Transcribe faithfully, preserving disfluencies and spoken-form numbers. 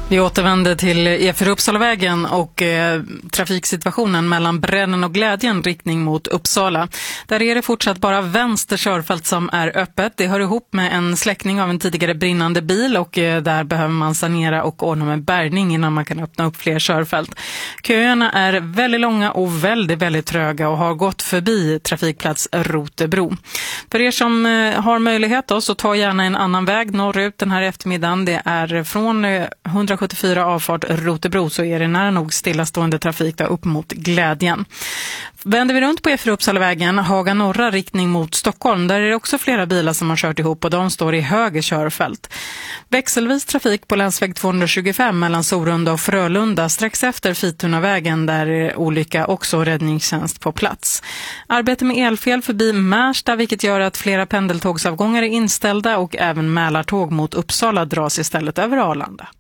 Vi återvänder till E fyra Uppsalavägen och eh, trafiksituationen mellan Brännen och Glädjen riktning mot Uppsala. Där är det fortsatt bara vänster körfält som är öppet. Det hör ihop med en släckning av en tidigare brinnande bil och eh, där behöver man sanera och ordna med bärgning innan man kan öppna upp fler körfält. Köerna är väldigt långa och väldigt, väldigt tröga och har gått förbi trafikplats Rotebro. För er som eh, har möjlighet då, så ta gärna en annan väg norrut den här eftermiddagen. Det är från eh, hundrasjuttiofyra avfart Rotebro så är det nära nog stillastående trafik där upp mot Glädjen. Vänder vi runt på E fyra Uppsalavägen, Haga norra riktning mot Stockholm, där är det också flera bilar som har kört ihop och de står i höger körfält. Växelvis trafik på länsväg tvåhundratjugofem mellan Sorunda och Frölunda strax efter Fitunavägen, där är olycka också räddningstjänst på plats. Arbete med elfel förbi Märsta, vilket gör att flera pendeltågsavgångar är inställda och även Mälartåg mot Uppsala dras istället över Arlanda.